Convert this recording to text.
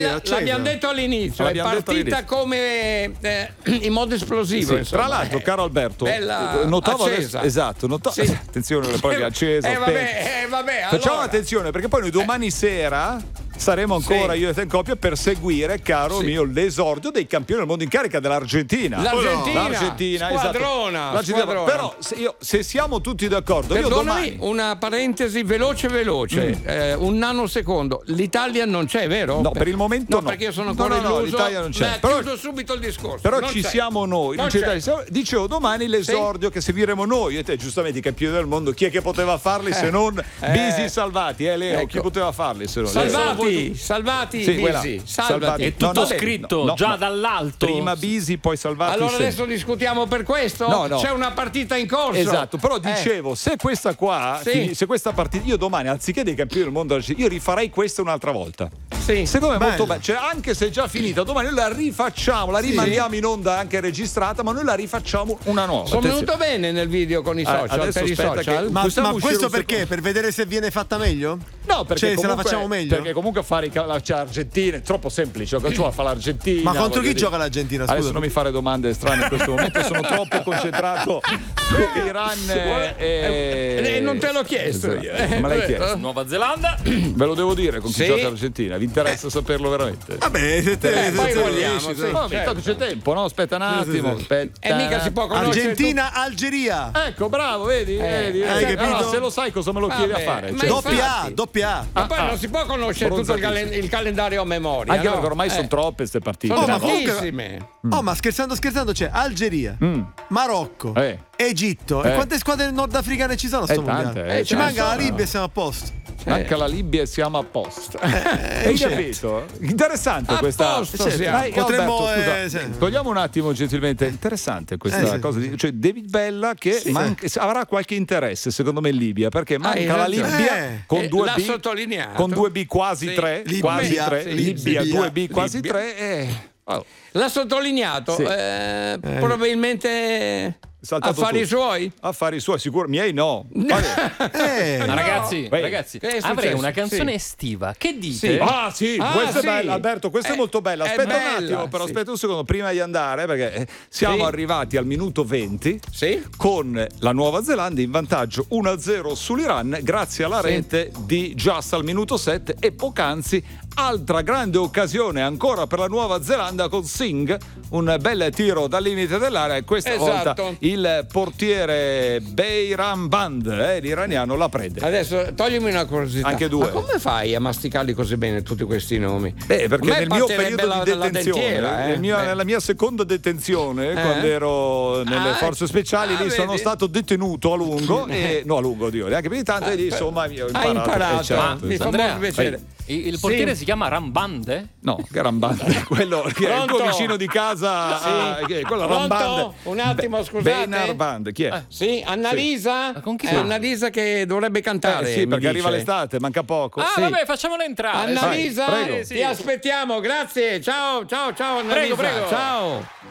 L'abbiamo detto all'inizio, è partita come in modo esplosivo. Sì, tra l'altro, caro Alberto, notavo adesso, sì. Attenzione alle prove accese. Facciamo attenzione perché poi noi domani sera saremo ancora io e te in coppia per seguire, caro mio, l'esordio dei campioni del mondo in carica dell'Argentina. L'Argentina, squadrona. Però se siamo tutti d'accordo, perdonami, io domani una parentesi veloce, un nanosecondo. L'Italia non c'è, vero? No, per il momento no. Perché io sono ancora illuso. L'Italia non c'è. Chiudo subito il discorso. Però non ci c'è. siamo noi. Dicevo domani l'esordio che seguiremo noi e te, giustamente i campioni del mondo. Chi è che poteva farli se non Bisi Salvati? Leo, ecco. Chi poteva farli se non Salvati, sì, Bisi, salvati. È tutto scritto già dall'alto. Prima Bisi, poi Salvati. Allora adesso discutiamo per questo? No. C'è una partita in corso. Esatto, però dicevo, se questa qua, se questa partita, io domani, anziché dei campioni del mondo, io rifarei questa un'altra volta. Sì. Secondo me è molto bello. Cioè, anche se è già finita, domani noi la rifacciamo, la rimandiamo in onda anche registrata, ma noi la rifacciamo una nuova. Sono venuto bene nel video con i social, per i social. Ma questo perché? Per vedere se viene fatta meglio? No, perché se la facciamo meglio? Perché comunque fare l'Argentina è troppo semplice. Che fa l'Argentina? Ma contro chi gioca l'Argentina? Scusa. Adesso non mi fare domande strane in questo momento, sono troppo concentrato su Iran e non te l'ho chiesto. Me l'hai chiesto. Nuova Zelanda. Ve lo devo dire con chi gioca l'Argentina. Vi interessa saperlo veramente? Vabbè, se poi vogliamo. Intanto c'è tempo, no? Aspetta un attimo. E mica si può conoscere. Argentina-Algeria. Ecco, bravo, vedi? Hai capito? Allora, se lo sai cosa me lo chiedi a fare? Doppia A. Ma poi non si può conoscere tutto il calendario a memoria. Anche perché ormai sono troppe queste partite. Sono tantissime. Ma scherzando c'è Algeria, Marocco, Egitto. E quante squadre nordafricane ci sono a sto mondiale? Ci manca la Libia e siamo a posto. Manca la Libia e siamo a posto. Hai capito? Interessante questa. Potremmo. Togliamo un attimo gentilmente. Interessante questa cosa. Cioè, David Bella che avrà qualche interesse, secondo me, in Libia, perché manca la Libia con 2B. Con 2B quasi 3. Libia 2B quasi 3. L'ha sottolineato. Probabilmente. Affari suoi? Affari suoi, sicuro. Miei no. Ma ragazzi, avrei una canzone estiva. Che dite? Questa è bella, Alberto, questa è molto bella. Aspetta un attimo, però aspetta un secondo prima di andare, perché siamo arrivati al minuto 20 con la Nuova Zelanda in vantaggio 1-0 sull'Iran grazie alla rete di Just al minuto 7 e poc'anzi altra grande occasione ancora per la Nuova Zelanda con Singh, un bel tiro dal limite dell'area e questa volta il portiere Beiram Band, l'iraniano, la prende. Adesso toglimi una curiosità. Anche due. Ma come fai a masticarli così bene tutti questi nomi? Perché nel mio periodo di detenzione, nella mia seconda detenzione, quando ero nelle forze speciali, lì sono stato detenuto a lungo neanche più di tanto, e lì insomma ho imparato. Certo, mi fa molto piacere. Il portiere si chiama Rambande? No, che Rambande? Quello che è il tuo vicino di casa. Quello Rambande. Un attimo, scusate. Beiram Band, chi è? Sì, Annalisa? Con chi Annalisa che dovrebbe cantare. Sì, perché arriva l'estate, manca poco. Vabbè, facciamola entrare. Annalisa, ti aspettiamo, grazie. Ciao Annalisa. Prego. Ciao.